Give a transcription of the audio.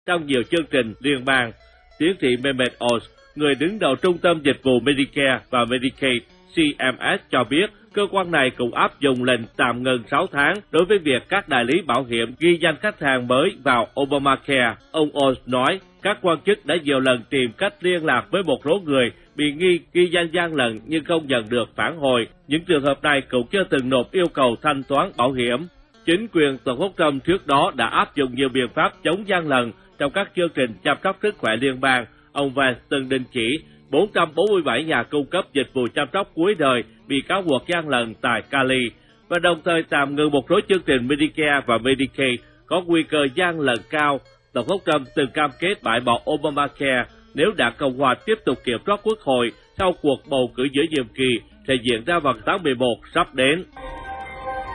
trong nhiều chương trình liên bang. Tiến sĩ Mehmet Oz, người đứng đầu Trung tâm Dịch vụ Medicare và Medicaid CMS cho biết, cơ quan này cũng áp dụng lệnh tạm ngừng 6 tháng đối với việc các đại lý bảo hiểm ghi danh khách hàng mới vào Obamacare. Ông Oz nói, các quan chức đã nhiều lần tìm cách liên lạc với một số người bị nghi ghi danh gian lận nhưng không nhận được phản hồi. Những trường hợp này cũng chưa từng nộp yêu cầu thanh toán bảo hiểm. Chính quyền Tổng thống Trump trước đó đã áp dụng nhiều biện pháp chống gian lận trong các chương trình chăm sóc sức khỏe liên bang. Ông Vance từng đình chỉ 447 nhà cung cấp dịch vụ chăm sóc cuối đời bị cáo buộc gian lận tại Cali, và đồng thời tạm ngừng một số chương trình Medicare và Medicaid có nguy cơ gian lận cao. Tổng thống Trump từng cam kết bãi bỏ Obamacare nếu Đảng Cộng hòa tiếp tục kiểm soát Quốc hội sau cuộc bầu cử giữa nhiệm kỳ sẽ diễn ra vào tháng 11 sắp đến.